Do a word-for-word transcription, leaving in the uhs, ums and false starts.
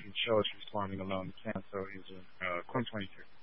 can show us responding alone. You can't. So he's in uh, twenty twenty-two.